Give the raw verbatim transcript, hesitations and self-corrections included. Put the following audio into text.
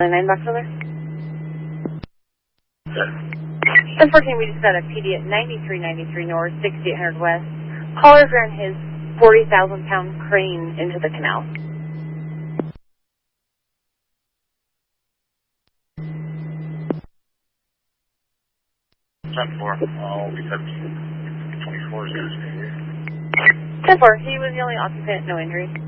nine box over. Good. Unfortunately, we just got a P D at ninety-three ninety-three north, sixty-eight hundred west. Caller ran his forty thousand pound crane into the canal. ten four. I'll be seventeen. twenty-four is going to stay here. ten four. He was the only occupant, no injuries.